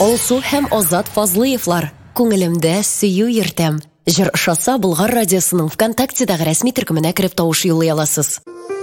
Алсу һәм Азат Фазлыевлар. Күңелемдә сөю йөртәм. Җыр шаса Болгар радиосының ВКонтактедагы рәсми төркеменә кереп тавыш юллый аласыз.